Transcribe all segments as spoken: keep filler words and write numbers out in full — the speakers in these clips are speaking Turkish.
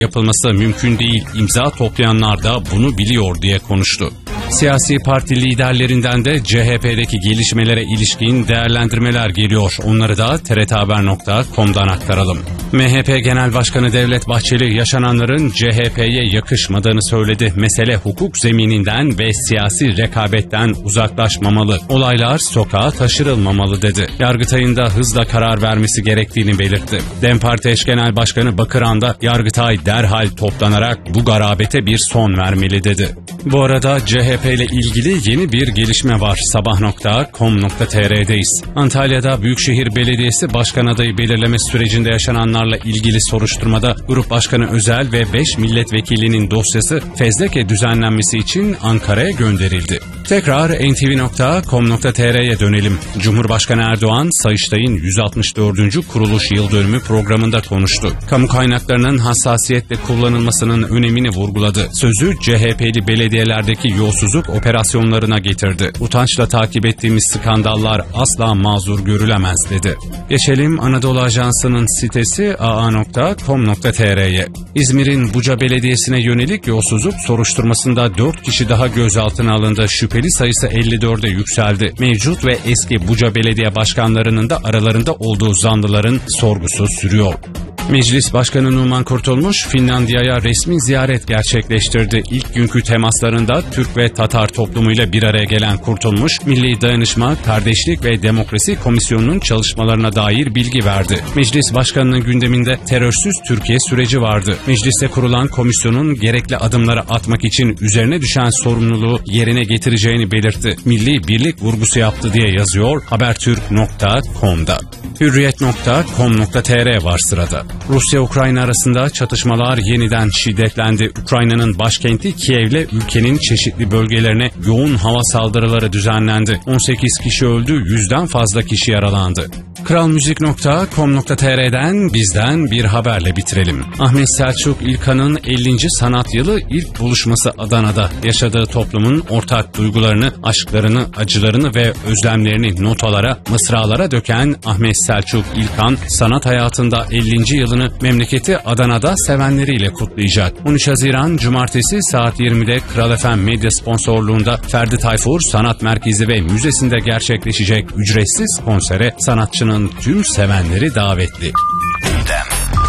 yapılması mümkün değil. İmza toplayanlar da bunu biliyor diye konuştu. Siyasi parti liderlerinden de C H P'deki gelişmelere ilişkin değerlendirmeler geliyor. Onları da T R T Haber nokta com'dan aktaralım. M H P Genel Başkanı Devlet Bahçeli yaşananların C H P'ye yakışmadığını söyledi. Mesele hukuk zemininden ve siyasi rekabetten uzaklaşmamalı. Olaylar sokağa taşırılmamalı dedi. Yargıtay'ın da hızla karar vermesi gerektiğini belirtti. DEM Parti eş genel başkanı Bakıran da Yargıtay derhal toplanarak bu garabete bir son vermeli dedi. Bu arada C H P ile ilgili yeni bir gelişme var. sabah nokta com nokta t r'deyiz. Antalya'da Büyükşehir Belediyesi başkan adayı belirleme sürecinde yaşananlarla ilgili soruşturmada Grup Başkanı Özel ve beş milletvekilinin dosyası fezleke düzenlenmesi için Ankara'ya gönderildi. Tekrar en te ve nokta com nokta t r'ye dönelim. Cumhurbaşkanı Erdoğan, Sayıştay'ın yüz altmış dördüncü kuruluş yıl dönümü programında konuştu. Kamu kaynaklarının hassasiyetle kullanılmasının önemini vurguladı. Sözü C H P'li belediyelerdeki yolsuzluk operasyonlarına getirdi. Utançla takip ettiğimiz skandallar asla mazur görülemez dedi. Geçelim Anadolu Ajansı'nın sitesi a a nokta com nokta t r'ye. İzmir'in Buca Belediyesi'ne yönelik yolsuzluk soruşturmasında dört kişi daha gözaltına alındı. Şüpheli sayısı elli dörde yükseldi. Mevcut ve eski Buca Belediye başkanlarının da aralarında olduğu zanlıların sorgusu sürüyor. Meclis Başkanı Numan Kurtulmuş, Finlandiya'ya resmi ziyaret gerçekleştirdi. İlk günkü temaslarında Türk ve Tatar toplumuyla bir araya gelen Kurtulmuş, Milli Dayanışma, Kardeşlik ve Demokrasi Komisyonu'nun çalışmalarına dair bilgi verdi. Meclis Başkanı'nın gündeminde terörsüz Türkiye süreci vardı. Mecliste kurulan komisyonun gerekli adımları atmak için üzerine düşen sorumluluğu yerine getireceğini belirtti. Milli birlik vurgusu yaptı diye yazıyor habertürk nokta com'da. hürriyet nokta com nokta t r var sırada. Rusya-Ukrayna arasında çatışmalar yeniden şiddetlendi. Ukrayna'nın başkenti Kiev'le ülkenin çeşitli bölgelerine yoğun hava saldırıları düzenlendi. on sekiz kişi öldü, yüzden fazla kişi yaralandı. kralmüzik nokta com nokta t r'den bizden bir haberle bitirelim. Ahmet Selçuk İlkan'ın ellinci sanat yılı ilk buluşması Adana'da. Yaşadığı toplumun ortak duygularını, aşklarını, acılarını ve özlemlerini notalara, mısralara döken Ahmet Selçuk İlkan, sanat hayatında ellinci yılını memleketi Adana'da sevenleriyle kutlayacak. on üç Haziran Cumartesi saat yirmide Kral F M Medya sponsorluğunda Ferdi Tayfur Sanat Merkezi ve Müzesi'nde gerçekleşecek ücretsiz konsere sanatçının tüm sevenleri davetli. Gündem.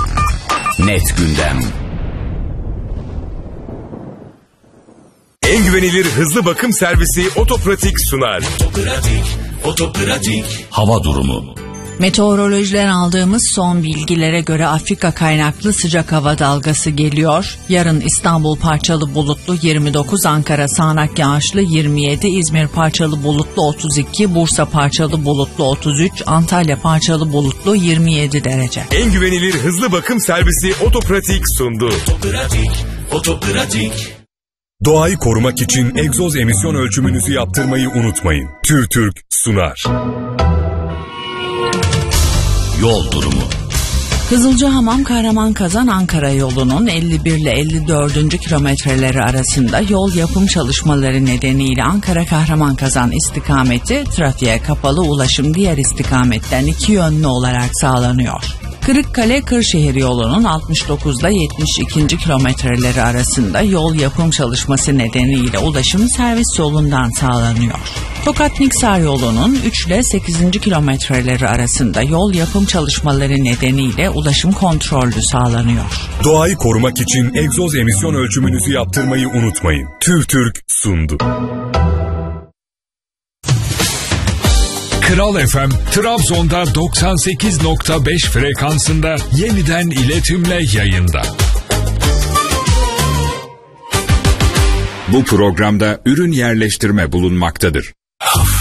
Net gündem. En güvenilir hızlı bakım servisi Otopratik sunar. Otopratik, Otopratik. Hava durumu. Meteorolojiden aldığımız son bilgilere göre Afrika kaynaklı sıcak hava dalgası geliyor. Yarın İstanbul parçalı bulutlu yirmi dokuz, Ankara sağanak yağışlı yirmi yedi, İzmir parçalı bulutlu otuz iki, Bursa parçalı bulutlu otuz üç, Antalya parçalı bulutlu yirmi yedi derece. En güvenilir hızlı bakım servisi Otopratik sundu. Otopratik, Otopratik. Doğayı korumak için egzoz emisyon ölçümünüzü yaptırmayı unutmayın. TÜRTÜRK sunar. Yol durumu. Kızılcahamam Kahraman-Kazan Ankara yolunun elli bir ile elli dördüncü kilometreleri arasında yol yapım çalışmaları nedeniyle Ankara Kahraman-Kazan istikameti trafiğe kapalı, ulaşım diğer istikametten iki yönlü olarak sağlanıyor. Kırıkkale-Kırşehir yolunun altmış dokuz ile yetmiş ikinci kilometreleri arasında yol yapım çalışması nedeniyle ulaşım servis yolundan sağlanıyor. Tokat-Niksar yolunun üç ile sekizinci kilometreleri arasında yol yapım çalışmaları nedeniyle ulaşım kontrollü sağlanıyor. Doğayı korumak için egzoz emisyon ölçümünüzü yaptırmayı unutmayın. TÜRTÜRK sundu. Kral F M, Trabzon'da doksan sekiz nokta beş frekansında yeniden iletimle yayında. Bu programda ürün yerleştirme bulunmaktadır.